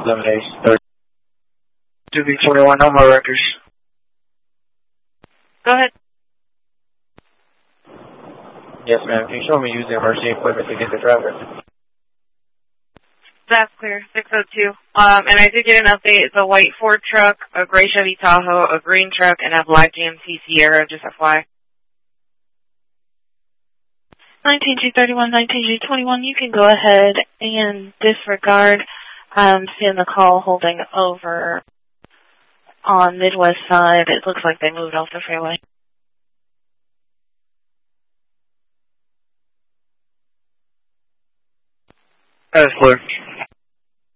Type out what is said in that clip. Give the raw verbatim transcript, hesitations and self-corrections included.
eleven days. two B twenty-one, no more records. Go ahead. Yes, ma'am. Can you show me using emergency equipment to get the driver? That's clear, six oh two. Um, and I did get an update. It's a white Ford truck, a gray Chevy Tahoe, a green truck, and a black G M C Sierra, just F Y I. nineteen G thirty-one, nineteen G twenty-one, you can go ahead and disregard um, seeing the call holding over on Midwest side. It looks like they moved off the freeway. That's clear.